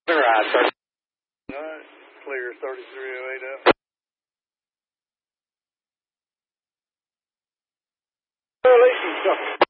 Right, sir. All right, clear 3308 up. Releasing something.